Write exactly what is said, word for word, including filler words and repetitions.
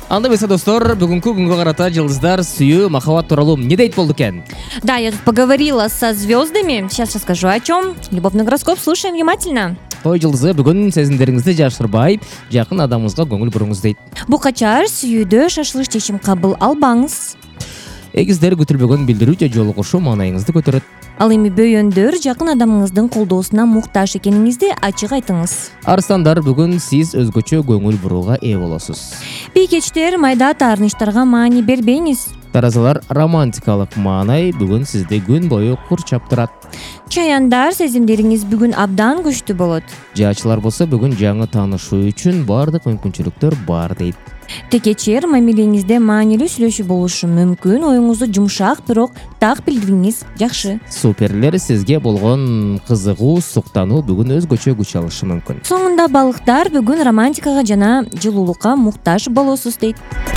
Анда бесе достор, бүгүнкү күнгө карата жылдыздар сүйүү махаббат тууралуу эмне дейт болду экен? Да, я тут поговорила со звездами. Сейчас расскажу о чем. Любовный гороскоп, слушаем внимательно. Той жылдызы бүгүн сезимдериңизди жашырбай, жакын адамыңызга көңүл буруңуз дейт. Букачар сүйүүдө шашылыш чечим кабыл албаңыз. Эгиздер күтүлбөгөн билдирүү же жолугушуу маанайыңызды көтөрөт. Ал эми бөйөндөр жакын адамыңыздын колдоосуна муктаж экениңизди ачык айтыңыз. Арстандар, бүгүн сиз өзгөчө көңүл бурууга ээ болосуз. Бийкечтер майда таарынычтарга маани бербейиңиз. Таразалар, романтикалык маанай бүгүн сизди күн бою курчап турат. Чаяндар, сезимдериңиз бүгүн абдан күчтүү болот. Жаачылар болсо, бүгүн жаңы таанышуу үчүн баардык мүмкүнчүлүктөр бар дейт. Текечер, мамилеңизде маанилүү сүйлөшүү болушу мүмкүн. Оюңузду жумшак, бирок так билдириңиз жакшы. Суперлер, сизге болгон кызыгуу, суктануу бүгүн өзгөчө күч алышы мүмкүн. Соңунда балыктар, бүгүн романтикага жана жылуулукка муктаж болосуз дейт.